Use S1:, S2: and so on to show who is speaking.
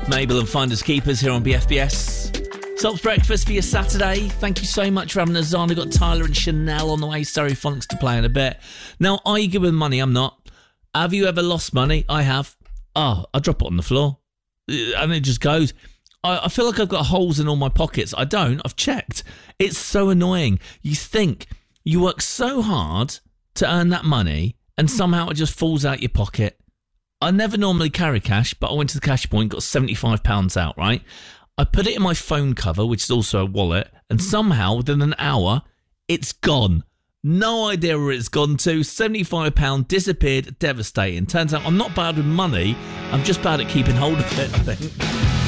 S1: Mabel and Finders Keepers here on BFBS. Salt's breakfast for your Saturday. Thank you so much for having us on. I've got Tyler and Chanel on the way, Stereophonics to play in a bit. Now, are you good with money? I'm not. Have you ever lost money? I have. I drop it on the floor. And it just goes. I feel like I've got holes in all my pockets. I don't. I've checked. It's so annoying. You think you work so hard to earn that money and somehow it just falls out your pocket. I never normally carry cash, but I went to the cash point, got £75 out, right? I put it in my phone cover, which is also a wallet, and somehow within an hour, it's gone. No idea where it's gone to. £75 disappeared, devastating. Turns out I'm not bad with money. I'm just bad at keeping hold of it, I think.